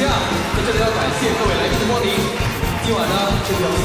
在这里要感谢各位来宾的光临。今晚呢，这条